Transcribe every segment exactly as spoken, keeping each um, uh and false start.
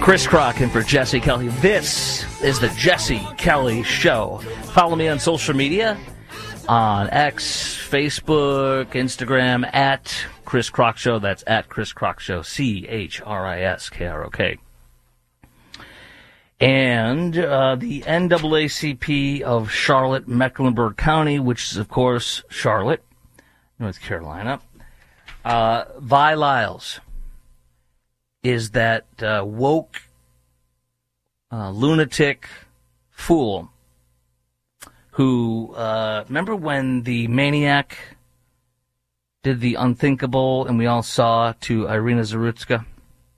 Chris Crock for Jesse Kelly. This is the Jesse Kelly Show. Follow me on social media, on X, Facebook, Instagram, at Chris Crock Show. That's at Chris Crock Show, C H R I S K R O K. And uh, the N double A C P of Charlotte, Mecklenburg County, which is, of course, Charlotte, North Carolina. Uh, Vi Lyles is that uh, woke, uh, lunatic fool who, uh, remember when the maniac did the unthinkable and we all saw to Irina Zarutska?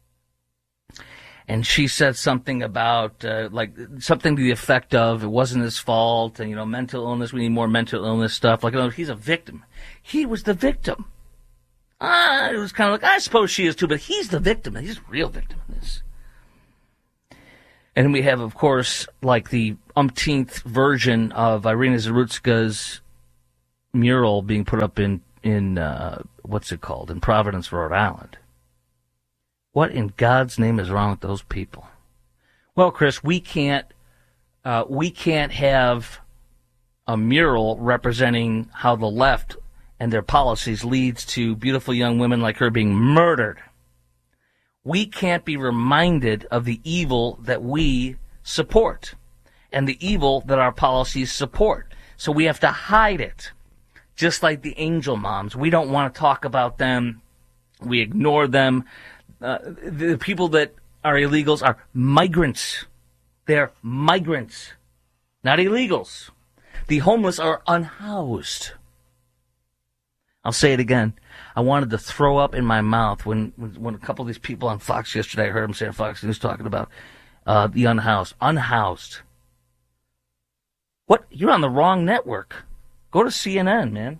And she said something about, uh, like, something to the effect of, it wasn't his fault, and, you know, mental illness, we need more mental illness stuff. Like, oh, he's a victim. He was the victim. Ah, it was kind of like, I suppose she is too, but he's the victim. He's the real victim in this. And we have, of course, like the umpteenth version of Irina Zarutska's mural being put up in, in uh, what's it called, in Providence, Rhode Island. What in God's name is wrong with those people? Well, Chris, we can't, uh, we can't have a mural representing how the left and their policies leads to beautiful young women like her being murdered. We can't be reminded of the evil that we support and the evil that our policies support. So we have to hide it. Just like the angel moms. We don't want to talk about them. We ignore them. Uh, the people that are illegals are migrants. They're migrants, not illegals. The homeless are unhoused. I'll say it again. I wanted to throw up in my mouth when, when a couple of these people on Fox yesterday, I heard them say on Fox News talking about uh, the unhoused. Unhoused. What? You're on the wrong network. Go to C N N, man.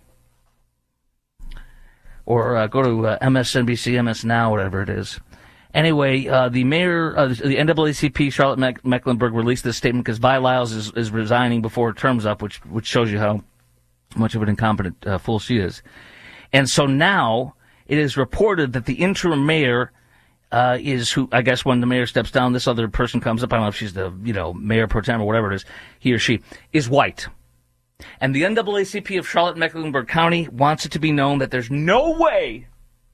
Or uh, go to uh, M S N B C, M S Now, whatever it is. Anyway, uh, the mayor, uh, the N double A C P, Charlotte Meck- Mecklenburg, released this statement because Vi Lyles is, is resigning before her term's up, which which shows you how much of an incompetent uh, fool she is. And so now it is reported that the interim mayor uh, is who, I guess when the mayor steps down, this other person comes up. I don't know if she's the, you know, mayor pro tem or whatever it is, he or she, is white. And the N double A C P of Charlotte Mecklenburg County wants it to be known that there's no way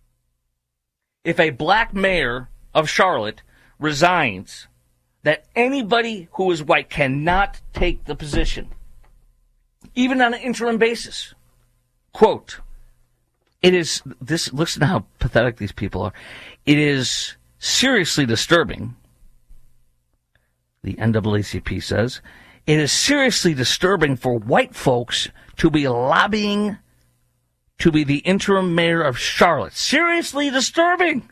if a black mayor of Charlotte resigns that anybody who is white cannot take the position, even on an interim basis. Quote, it is, this, listen to how pathetic these people are. It is seriously disturbing, the N double A C P says, it is seriously disturbing for white folks to be lobbying to be the interim mayor of Charlotte. Seriously disturbing.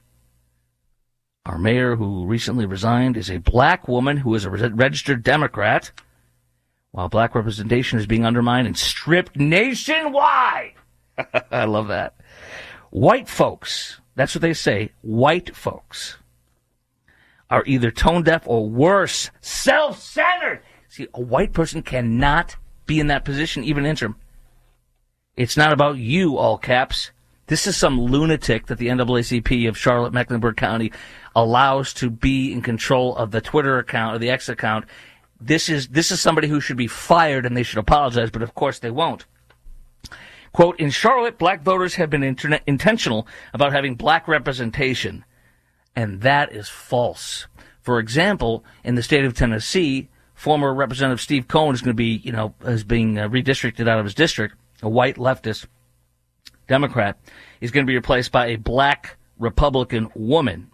Our mayor, who recently resigned, is a black woman who is a registered Democrat, while black representation is being undermined and stripped nationwide. I love that. White folks, that's what they say, white folks, are either tone deaf or worse, self-centered. See, a white person cannot be in that position, even interim. It's not about you, all caps. This is some lunatic that the N double A C P of Charlotte Mecklenburg County allows to be in control of the Twitter account or the X account. This is this is somebody who should be fired and they should apologize, but of course they won't. Quote, in Charlotte, black voters have been internet intentional about having black representation, and that is false. For example, in the state of Tennessee, former Representative Steve Cohen is going to be, you know, is being uh, redistricted out of his district. A white leftist Democrat is going to be replaced by a black Republican woman.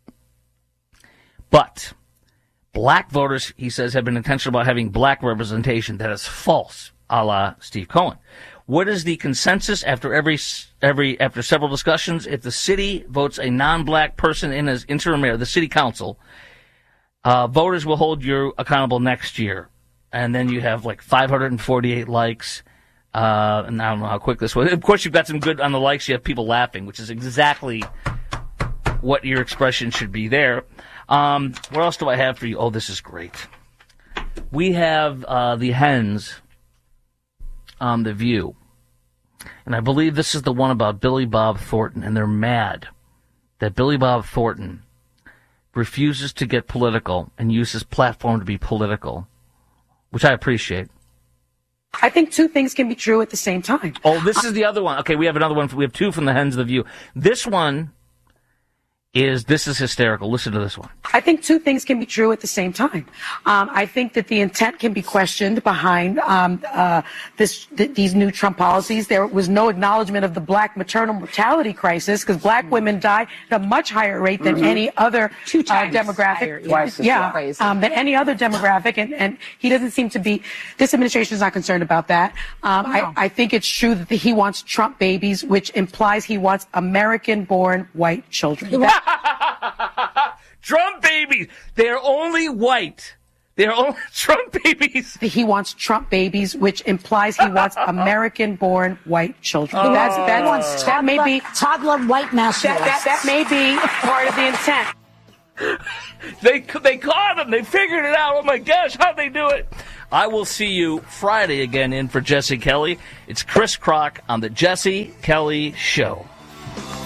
But black voters, he says, have been intentional about having black representation. That is false, a la Steve Cohen. What is the consensus after every every after several discussions? If the city votes a non-black person in as interim mayor, the city council, uh, voters will hold you accountable next year. And then you have like five hundred forty-eight likes. Uh, and I don't know how quick this was. Of course, you've got some good on the likes. You have people laughing, which is exactly what your expression should be there. Um, what else do I have for you? Oh, this is great. We have uh, the hens on The View. And I believe this is the one about Billy Bob Thornton, and they're mad that Billy Bob Thornton refuses to get political and use his platform to be political, which I appreciate. I think two things can be true at the same time. Oh, this is the other one. Okay, we have another one. We have two from the Hens of the View. This one is, this is hysterical. Listen to this one. I think two things can be true at the same time. Um, I think that the intent can be questioned behind um, uh, this th- these new Trump policies. There was no acknowledgement of the black maternal mortality crisis because black women die at a much higher rate than mm-hmm. any other Two uh, times demographic. Higher, yeah, yeah um, than any other demographic, and, and he doesn't seem to be. This administration is not concerned about that. Um, wow. I, I think it's true that he wants Trump babies, which implies he wants American-born white children. That- Trump babies. They're only white. They're only Trump babies. He wants Trump babies, which implies he wants American-born white children. Oh. That's, that, wants that may be toddler white nationalists. That, that, that may be part of the intent. They they caught him. They figured it out. Oh my gosh, how'd they do it? I will see you Friday again in for Jesse Kelly. It's Chris Crock on the Jesse Kelly Show.